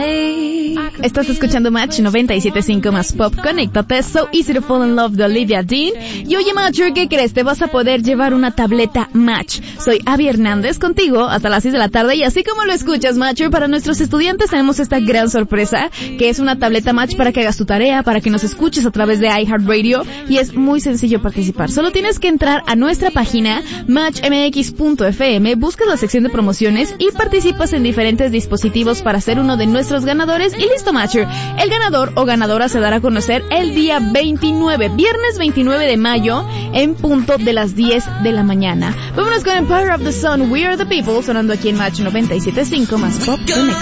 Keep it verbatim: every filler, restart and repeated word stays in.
Estás escuchando Match noventa y siete punto cinco más Pop. Conéctate. So Easy to Fall in Love de Olivia Dean. Y oye, Matcher, ¿qué crees? Te vas a poder llevar una tableta Match. Soy Abby Hernández contigo hasta las seis de la tarde. Y así como lo escuchas, Matcher, para nuestros estudiantes tenemos esta gran sorpresa, que es una tableta Match para que hagas tu tarea, para que nos escuches a través de iHeartRadio. Y es muy sencillo participar. Solo tienes que entrar a nuestra página match m x punto f m, buscas la sección de promociones y participas en diferentes dispositivos para ser uno de nuestros ganadores. Y listo, Matcher. El ganador o ganadora se dará a conocer el día veintinueve, viernes veintinueve de mayo, en punto de las diez de la mañana. Vámonos con Empire of the Sun, We Are the People, sonando aquí en Match noventa y siete punto cinco más Pop Connect.